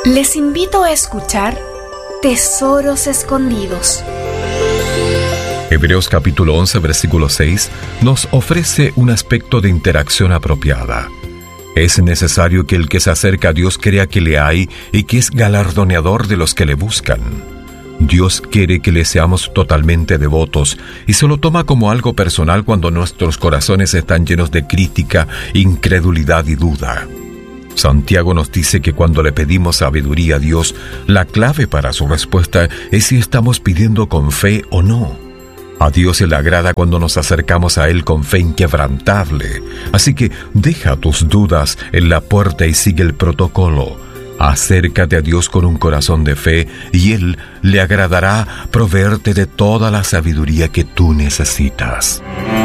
Les invito a escuchar Tesoros Escondidos. Hebreos capítulo 11, versículo 6 nos ofrece un aspecto de interacción apropiada. Es necesario que el que se acerca a Dios crea que le hay y que es galardoneador de los que le buscan. Dios quiere que le seamos totalmente devotos y se lo toma como algo personal cuando nuestros corazones están llenos de crítica, incredulidad y duda. Santiago nos dice que cuando le pedimos sabiduría a Dios, la clave para su respuesta es si estamos pidiendo con fe o no. A Dios se le agrada cuando nos acercamos a Él con fe inquebrantable. Así que deja tus dudas en la puerta y sigue el protocolo. Acércate a Dios con un corazón de fe y Él le agradará proveerte de toda la sabiduría que tú necesitas.